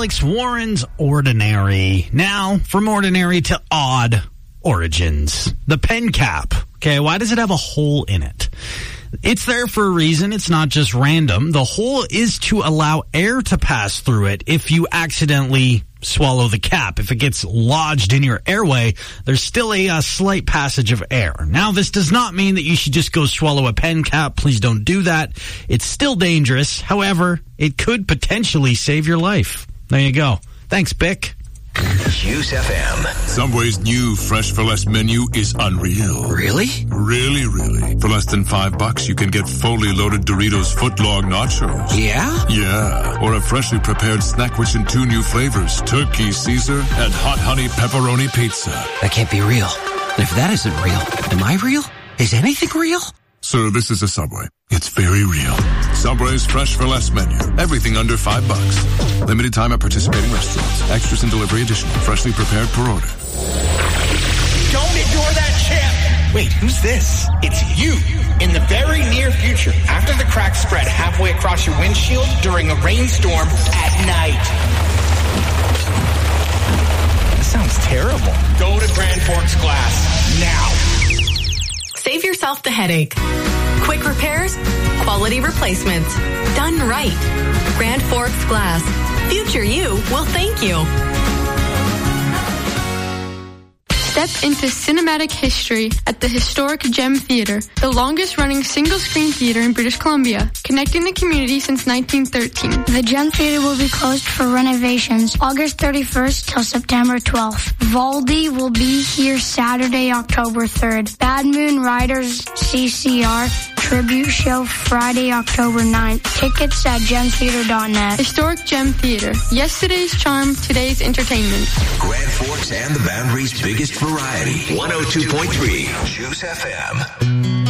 Alex Warren's Ordinary. Now, from ordinary to odd origins. The pen cap. Okay, why does it have a hole in it? It's there for a reason. It's not just random. The hole is to allow air to pass through it if you accidentally swallow the cap. If it gets lodged in your airway, there's still a slight passage of air. Now, this does not mean that you should just go swallow a pen cap. Please don't do that. It's still dangerous. However, it could potentially save your life. There you go. Thanks, Bic. Juice FM. Subway's new Fresh for Less menu is unreal. Really? Really, really. For less than $5, you can get fully loaded Doritos footlong nachos. Yeah? Yeah. Or a freshly prepared snack rich in 2 new flavors, Turkey Caesar and Hot Honey Pepperoni Pizza. That can't be real. And if that isn't real, am I real? Is anything real? Sir, this is a Subway. It's very real. Subway's Fresh for Less menu. Everything under $5. Limited time at participating restaurants. Extras and delivery additional. Freshly prepared per order. Don't ignore that chip! Wait, who's this? It's you! In the very near future, after the cracks spread halfway across your windshield during a rainstorm at night. That sounds terrible. Go to Grand Forks Glass now. Save yourself the headache. Quick repairs, quality replacements. Done right. Grand Forks Glass. Future you will thank you. Step into cinematic history at the historic Gem Theatre, the longest-running single-screen theater in British Columbia, connecting the community since 1913. The Gem Theatre will be closed for renovations August 31st till September 12th. Valdi will be here Saturday, October 3rd. Bad Moon Riders CCR Tribute Show Friday, October 9th. Tickets at gemtheater.net. Historic Gem Theatre. Yesterday's charm, today's entertainment. Grand Forks and the Boundary's biggest variety. 102.3 Juice FM.